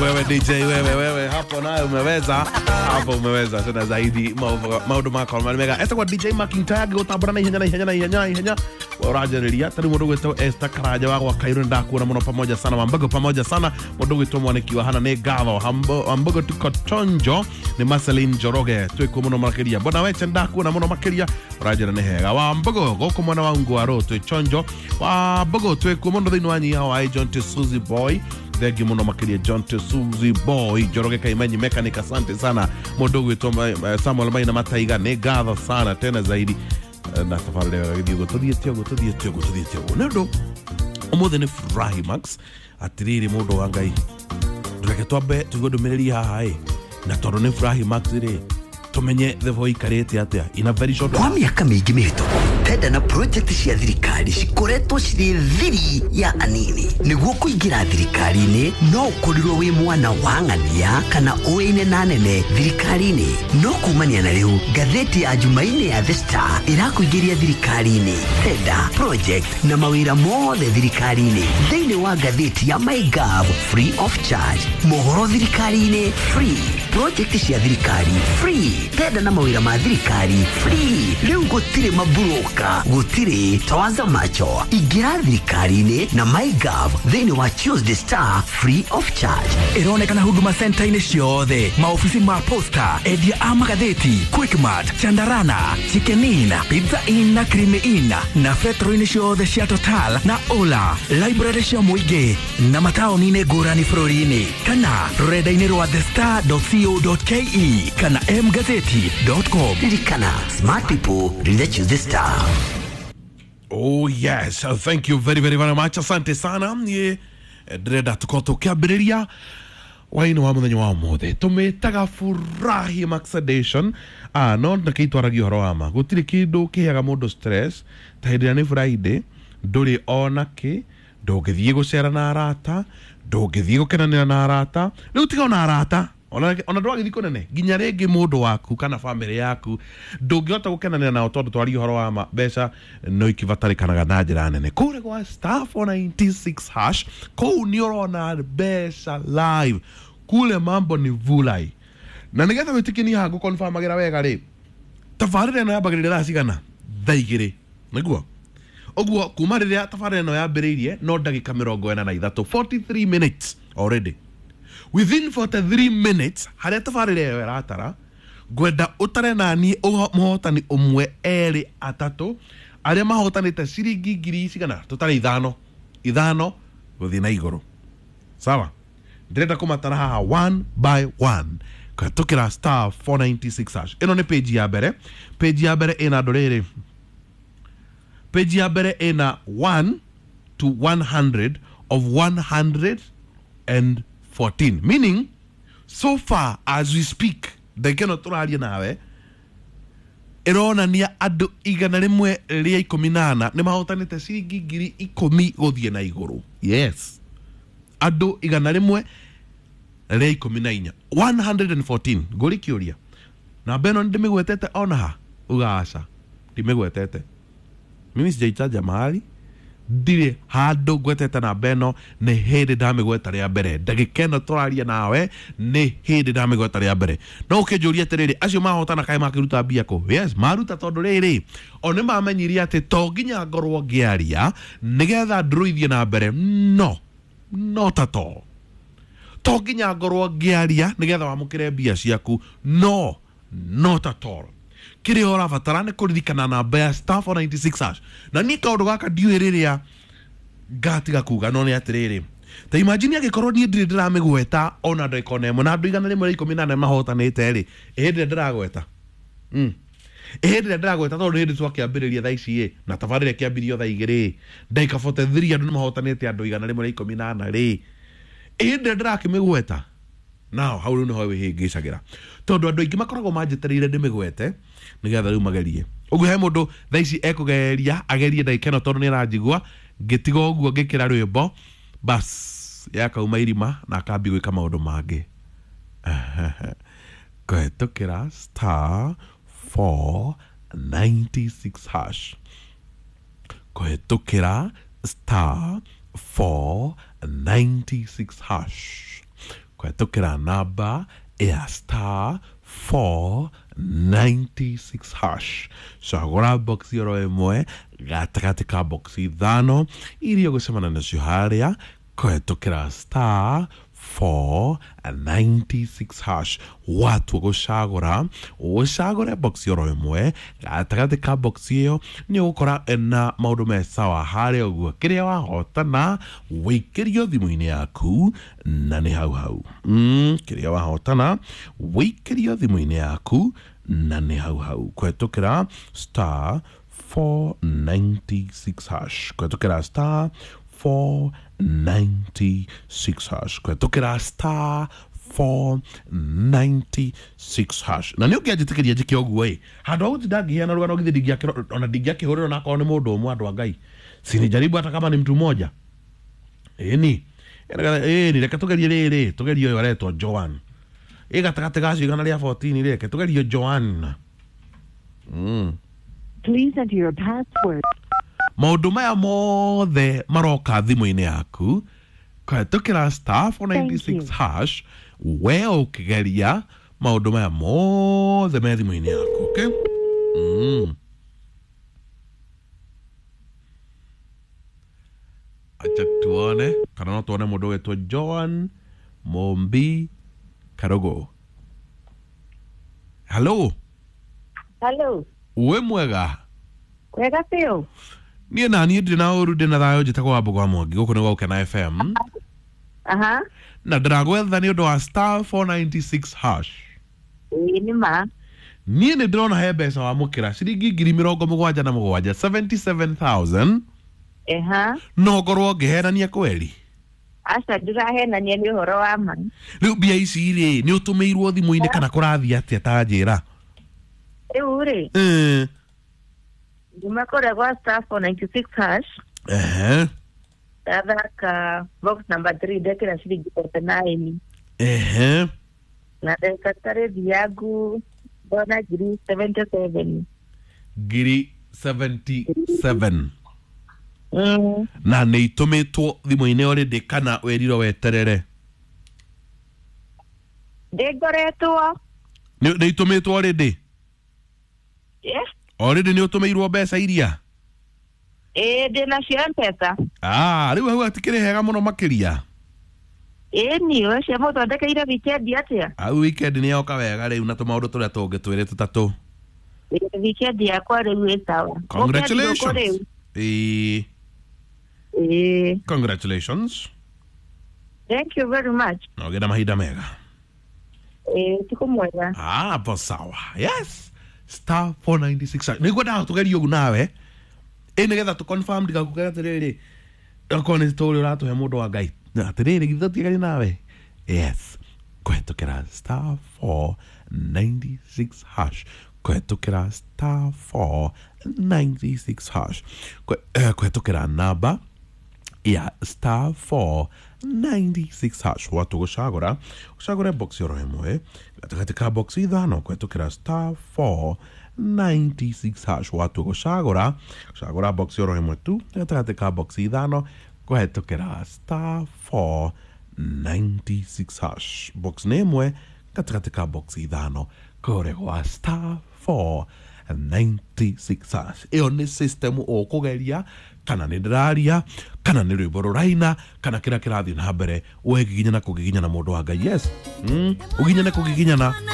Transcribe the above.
wewe DJ wewe hapo nayo umeweza tena zaidi maudu mako mega esta kwa DJ Marking Tag utabura na ihenya warajereria tari mundu gweto esta karaja wa Kairo ndakura muno pamoja sana wambago pamoja sana mundu gweto mwanekiwa hana ne gavo ambago tukotonjo ni Marceline Joroge twiko muno makeria bona weche ndakura muno makeria rajera ne hega wambago goko mwana wangu aro twechonjo wambago twiko muno thini wanyi hawa John T Suzy Boy Thegi muno makiria John T Suzy Boy Joroge Kaimanyi mechanic asante sana mundu gweto Samuel Maina Mataiga ne gavo sana tena zaidi na safari ya video gotodhietio nendo omothe ni furahi Max atiriri mundu wangai ndureke twambe tugodomereri haha na tondu ni furahi Max ri tumenye the voi karete atia in a very short kwa miaka mingi mihituku tenda na project cia thirikari cikoretwo cirĩ thiri ya anini nĩguo kũingĩra thirikari-inĩ no ũkorirwo wĩ mwana wa ng'ania kana ũĩne na nene thirikari-inĩ no kumania na rĩu ngathĩti ya Jumaine ya The Star ĩrakũingĩria thirikari-inĩ tenda project na mawĩra mothe thirikari-inĩ thĩinĩ wa ngathĩti ya MyGov free of charge mohoro thirikari-inĩ free project cia thirikari free tenda na mawĩra ma thirikari free rĩu gũtirĩ maburoka gũtirĩ tawaza macho ingĩra thirikari-inĩ na MyGov thĩinĩ wa Choose the Star free of charge ĩronekana Huduma Center-inĩ ciothe maofici ma posta endia a magathĩti Quickmart Chandarana Chicken Inn Pizza Inn na Creamy Inn na Petro-inĩ ciothe cia Total na Ola library cia mũingĩ na mataũni-inĩ ngũrani bũrũri-inĩ kana rũrenda-inĩ rwa thestar.co.ke kana mgazeti.com Lirikana smart people read Choose the Star. Oh yes, thank you very much. Asante sana. Ye dreda tukiambĩrĩria waini wa muthenya wa mothe tumetaga furahi Maxadation no nakitwaragi horo ama gutiri kindu kihaga mundu stress ta hĩndĩ ni Friday nduri ona ki ndũngĩthiĩ gũcera na arata ndũngĩthiĩ gũkenanĩra na arata rĩu tiga ona arata ona ndwagĩthiĩ kũnene nginya rĩngĩ mũndũ waku kana family yaku ndũngĩhota gũkenanĩra nao tondũ twari horo wa mbeca no ikivatarĩkanaga na njĩra nene kũrĩa kwa star 496 hash kũu nĩ ũrona mbeca live kule mambo ni vulai na nĩgetha wĩtĩkĩnie haha ngũkonfirmagĩra wega rĩ tabarĩra ĩno yambagĩrĩria thaa cigana thaa igĩrĩ nĩguo ũguo kuma rĩrĩa tabarĩra ĩno yambĩrĩirie no ndagĩka 43 43 minutes already within 43 minutes harĩa tabarĩra ĩyo ĩratara ngwenda ũtare nani mũhotani ũmwe erĩ atatũ arĩa mahotanĩte ciringi ngiri cigana tũtare ithano gũthiĩ na igũrũ sawa ndĩrenda kũmatara haha one by one kũhetũkĩra star 496 hash ĩno nĩ page ya mbere ĩna andũ rĩrĩ page ya mbere ĩna 1 to 100 of 114 meaning so far as we speak ndekeno tũraria nawe ĩronania andũ 118 nĩ mahotanĩte ciringi ngiri 10 gũthiĩ na igũrũ yes andũ 114 ngũri kĩũria namba ĩno ndĩmĩgwetete ona ha ugaca ndĩmĩgwetete mimi sijaitaja mahali ndire handũ gwetete namba ĩno nĩ hĩndĩ ndamĩgweta rĩa mbere ndagĩka ĩno tũraria nawe nĩ hĩndĩ ndamĩgweta rĩa mbere no ũkĩnjũria atĩrĩrĩ acio mahotana kaĩ makĩruta mbia kũ yes maruta tondũ rĩrĩ o nĩ mamenyirie atĩ to nginya ngorwo ngĩaria nĩgetha ndũrũithie na mbere no not at all to nginya ngorwo ngĩaria nĩgetha wamũkĩre mbia ciaku no not at all kĩrĩa ũrabatara nĩ kũririkana namba ya star 496 hash na niĩ kaũndũ gaka ndiũĩ rĩrĩa ngatiga kuga no nĩ atĩrĩrĩ ta imagine angĩkorwo niĩ ndirĩ ndĩramĩgweta ona ndagĩka ona ĩmwe na andũ 118 mahotanĩte rĩ hĩndĩ ndĩragweta hĩndĩ ndĩragweta tondũ hĩndĩ twakĩambĩrĩria thaa ici na tabarĩra kĩambirio thaa igĩrĩ ndagĩka 43 andũ nĩ mahotanĩte andũ 118 rĩ hĩndĩ ndĩrakĩmĩgweta nao hau rĩu nĩho wĩhĩngĩcagĩra tondũ andũ aingĩ makoragwo manjĩtĩrĩire ndĩmĩgwete nĩgetha rĩu magerie ũguo he mũndũ thaa ici ekũgeria agerie ndagĩka ĩno tondũ nĩ aranjigua ngĩtiga ũguo ngĩkĩra rwĩmbo bas yakauma irima na akambi gwĩka maũndũ mangĩ kũhetũkĩra star 496 hash kũhetũkĩra star 496 hash kwetukira namba ya star 496 hash cagura box yoro imwe gatagati ka box ithano iria gucemana nacio haria kwetukira star 496 hash watu gucagura box yoro imwe gatagati ka box iyo ni ukora na maundu me sawa haria uguo kiria wahotana wikirio thimu-ini yaku na ni hau kiria wahotana wikirio thimu-ini yaku na ni hau kwetukira star 496 hash kwetukira star 496 hash kwetukira star 496 hash na ni ukiajitikiria njike oguo handu au tindangihiana rugano githi ndingiakira ona ndingiakihurira na akorwo ni mundu umwe andu a Ngai sinijaribu hata kama ni mtu mmoja ni reke tugerie riri tugerie uyu aretwo Joan gatagati ga cigana ria 14 reke tugerie Joan Please enter your password. Maundu maya mothe maroka thimu-ini yaku kwetukira star 496 hash we ukigeria maundu maya mothe me thimu-ini yaku okay acha tuone kana no tuone mundu wetwo Joan Mombi Karogo. Hello uwe mwega Kwega pio. Niĩ naniĩ ndĩ na ũru ndĩ na thayũ njĩtagwo Wambũgũ wa Mwangi gũkũ nĩ gwa Ukena FM na ndĩragwetha nĩ ũndũ wa star 496 hash Nĩ ma niĩ nĩ ndĩrona he mbeca wamũkĩra ciringi 77,000 no ngorwo ngĩhenania kweri aca ndĩrahenania nĩ ũhoro wa ma rĩu mbia ici rĩ nĩ ũtũmĩirwo thimũ-inĩ kana kũrathiĩ atĩa ta njĩra rĩu rĩ Ndimakora kwa star 496 hash. Dadaka box number 3 deke na shilingi 49. Na deka tare diagu bona giri 77. Giri 77. Na nĩ itumitwo thimu-inĩ already kana weriro weterere. Ndegoretwo. Nĩ itumitwo already. Yes. Already nĩ utumeirwo mbeca iria ndina cio mpesa rĩu hau hatikĩrĩ hega mũno makĩria ni we cia mũthondekeire weekend atia au weekend nĩ yoka wega rĩu na tũmaũndũ tũrĩa tũngĩ twĩrĩ tũtatũ weekend yakwa rĩu ĩ sawa congratulations congratulations thank you very much nogĩ na mahinda mega siku mwega hapo sawa yes star 496 nĩguo ndatugeria ũgu nawe nĩgetha tũconfirm ndigakuge atĩrĩrĩ akorwo nĩ story ũratũhe mũndũ wa Ngai atĩrĩrĩ githĩ tũtigari nawe yes kwetukĩra star 496 hash kwetukĩra star 496 hash kwetukĩra namba ya star 496 hash watu gucagura box yoro imwe gatagati ka box ithano kwetukira star 496 hash watu gucagura box yoro imwe tu gatagati ka box ithano kwetukira star 496 hash box ni imwe gatagati ka box ithano koregwa star 496 hash iyo ni system ukugeria kana nĩ ndĩraria kana nĩ rwĩmbo rũraina kana kĩrĩa kĩrathiĩ na mbere wegiginyana kũgiginyana mũndũ wa Ngai yes uginyane kũgiginyana